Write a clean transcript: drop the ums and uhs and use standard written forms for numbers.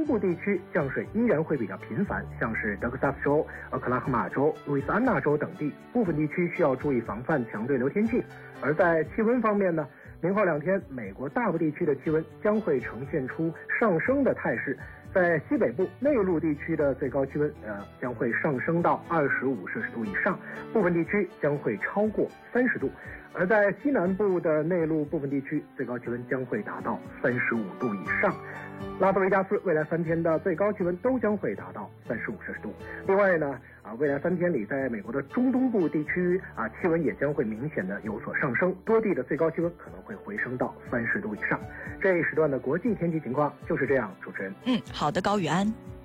部地区降水依然会比较频繁，像是德克萨斯州、俄克拉荷马州、路易斯安那州等地，部分地区需要注意防范强对流天气。而在气温方面呢，明后2天，美国大部地区的气温将会呈现出上升的态势。在西北部内陆地区的最高气温将会上升到25摄氏度以上，部分地区将会超过30度。而在西南部的内陆部分地区，最高气温将会达到35度以上。拉斯维加斯未来3天的最高气温都将会达到35摄氏度。另外呢，未来3天里，在美国的中东部地区气温也将会明显的有所上升，多地的最高气温可能会回升到30度以上。这一时段的国际天气情况就是这样，主持人。 好的，高宇安。